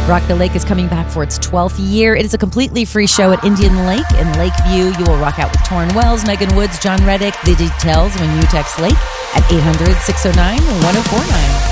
Rock the Lake is coming back for its 12th year. It is a completely free show at Indian Lake in Lakeview. You will rock out with Torrin Wells, Megan Woods, John Reddick. The details when you text Lake at 800-609-1049.